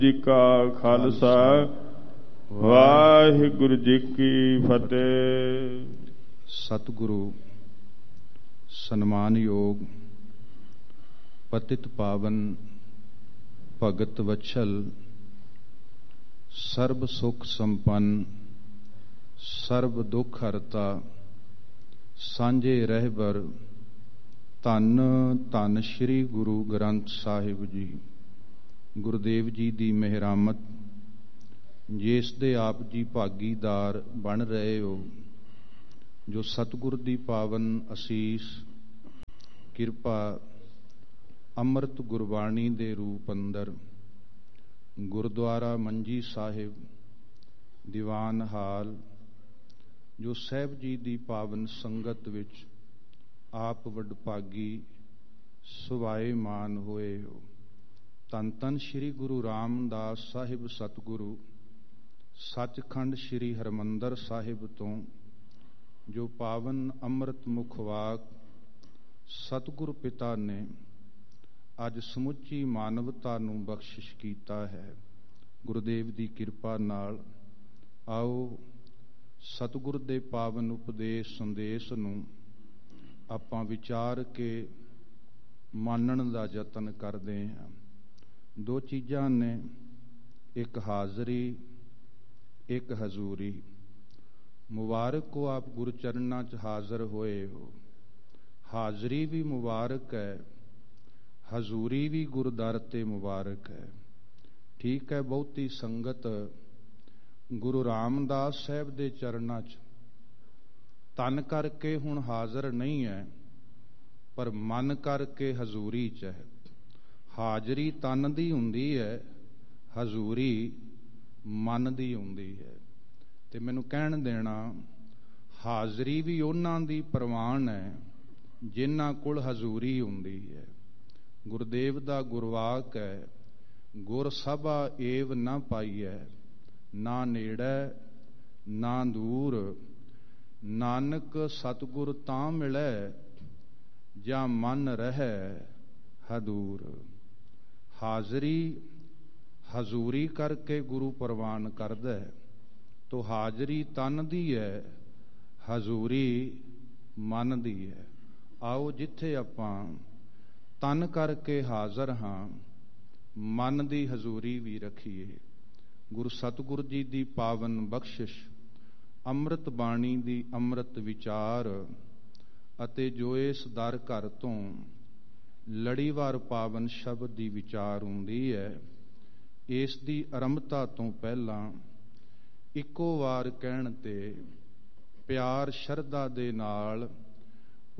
ਜੀ ਕਾ ਖਾਲਸਾ ਵਾਹਿਗੁਰੂ ਜੀ ਕੀ ਫਤਿਹ। ਸਤਿਗੁਰੂ ਸਨਮਾਨਯੋਗ ਪਤਿਤ ਪਾਵਨ ਭਗਤ ਵਛਲ ਸਰਬ ਸੁਖ ਸੰਪੰਨ ਸਰਬ ਦੁੱਖ ਹਰਤਾ ਸਾਂਝੇ ਰਹਿਬਰ ਧੰਨ ਧੰਨ ਸ੍ਰੀ ਗੁਰੂ ਗ੍ਰੰਥ ਸਾਹਿਬ ਜੀ। ਗੁਰਦੇਵ ਜੀ ਦੀ ਮਿਹਰਾਮਤ, ਜਿਸ ਦੇ ਆਪ ਜੀ ਭਾਗੀਦਾਰ ਬਣ ਰਹੇ ਹੋ, ਜੋ ਸਤਿਗੁਰ ਦੀ ਪਾਵਨ ਅਸੀਸ ਕਿਰਪਾ ਅੰਮ੍ਰਿਤ ਗੁਰਬਾਣੀ ਦੇ ਰੂਪ ਅੰਦਰ ਗੁਰਦੁਆਰਾ ਮੰਜੀ ਸਾਹਿਬ ਦੀਵਾਨ ਹਾਲ, ਜੋ ਸਾਹਿਬ ਜੀ ਦੀ ਪਾਵਨ ਸੰਗਤ ਵਿੱਚ ਆਪ ਵਡਭਾਗੀ ਸੁਭਾਏਮਾਨ ਹੋਏ ਹੋ। ਧੰਨ ਧੰਨ ਸ੍ਰੀ ਗੁਰੂ ਰਾਮਦਾਸ ਸਾਹਿਬ ਸਤਿਗੁਰੂ ਸੱਚਖੰਡ ਸ੍ਰੀ ਹਰਿਮੰਦਰ ਸਾਹਿਬ ਤੋਂ ਜੋ ਪਾਵਨ ਅੰਮ੍ਰਿਤ ਮੁਖ ਵਾਕ ਸਤਿਗੁਰ ਪਿਤਾ ਨੇ ਅੱਜ ਸਮੁੱਚੀ ਮਾਨਵਤਾ ਨੂੰ ਬਖਸ਼ਿਸ਼ ਕੀਤਾ ਹੈ। ਗੁਰਦੇਵ ਦੀ ਕਿਰਪਾ ਨਾਲ ਆਓ ਸਤਿਗੁਰ ਦੇ ਪਾਵਨ ਉਪਦੇਸ਼ ਸੰਦੇਸ਼ ਨੂੰ ਆਪਾਂ ਵਿਚਾਰ ਕੇ ਮੰਨਣ ਦਾ ਯਤਨ ਕਰਦੇ ਹਾਂ। ਦੋ ਚੀਜ਼ਾਂ ਨੇ, ਇੱਕ ਹਾਜ਼ਰੀ, ਇੱਕ ਹਜ਼ੂਰੀ। ਮੁਬਾਰਕ ਹੋ ਆਪ ਗੁਰੂ ਚਰਨਾਂ 'ਚ ਹਾਜ਼ਰ ਹੋਏ ਹੋ। ਹਾਜ਼ਰੀ ਵੀ ਮੁਬਾਰਕ ਹੈ, ਹਜ਼ੂਰੀ ਵੀ ਗੁਰਦਰ ਤੇ ਮੁਬਾਰਕ ਹੈ। ਠੀਕ ਹੈ, ਬਹੁਤੀ ਸੰਗਤ ਗੁਰੂ ਰਾਮਦਾਸ ਸਾਹਿਬ ਦੇ ਚਰਨਾਂ 'ਚ ਤਨ ਕਰਕੇ ਹੁਣ ਹਾਜ਼ਰ ਨਹੀਂ ਹੈ, ਪਰ ਮਨ ਕਰਕੇ ਹਜ਼ੂਰੀ 'ਚ ਹੈ। ਹਾਜ਼ਰੀ ਤਨ ਦੀ ਹੁੰਦੀ ਹੈ, ਹਜ਼ੂਰੀ ਮਨ ਦੀ ਹੁੰਦੀ ਹੈ। ਤੇ ਮੈਨੂੰ ਕਹਿਣ ਦੇਣਾ, ਹਾਜ਼ਰੀ ਵੀ ਉਹਨਾਂ ਦੀ ਪ੍ਰਵਾਨ ਹੈ ਜਿਨ੍ਹਾਂ ਕੋਲ ਹਜ਼ੂਰੀ ਹੁੰਦੀ ਹੈ। ਗੁਰਦੇਵ ਦਾ ਗੁਰਵਾਕ ਹੈ, ਗੁਰ ਸਭਾ ਏਵ ਨਾ ਪਾਈਐ, ਨਾ ਨੇੜੇ ਨਾ ਦੂਰ, ਨਾਨਕ ਸਤਿਗੁਰ ਤਾਂ ਮਿਲੈ, ਜਾਂ ਮਨ ਰਹਿ ਹਦੂਰ। ਹਾਜ਼ਰੀ ਹਜ਼ੂਰੀ ਕਰਕੇ ਗੁਰੂ ਪ੍ਰਵਾਨ ਕਰਦਾ ਹੈ। ਤੋ ਹਾਜ਼ਰੀ ਤਨ ਦੀ ਹੈ, ਹਜ਼ੂਰੀ ਮਨ ਦੀ ਹੈ। ਆਓ ਜਿੱਥੇ ਆਪਾਂ ਤਨ ਕਰਕੇ ਹਾਜ਼ਰ ਹਾਂ, ਮਨ ਦੀ ਹਜ਼ੂਰੀ ਵੀ ਰੱਖੀਏ। ਗੁਰੂ ਸਤਿਗੁਰ ਜੀ ਦੀ ਪਾਵਨ ਬਖਸ਼ਿਸ਼, ਅੰਮ੍ਰਿਤ ਬਾਣੀ ਦੀ ਅੰਮ੍ਰਿਤ ਵਿਚਾਰ ਅਤੇ ਜੋ ਇਸ ਦਰ ਘਰ ਤੋਂ ਲੜੀਵਾਰ ਪਾਵਨ ਸ਼ਬਦ ਦੀ ਵਿਚਾਰ ਹੁੰਦੀ ਹੈ, ਇਸ ਦੀ ਆਰੰਭਤਾ ਤੋਂ ਪਹਿਲਾਂ ਇੱਕੋ ਵਾਰ ਕਹਿਣ ਤੇ ਪਿਆਰ ਸ਼ਰਧਾ ਦੇ ਨਾਲ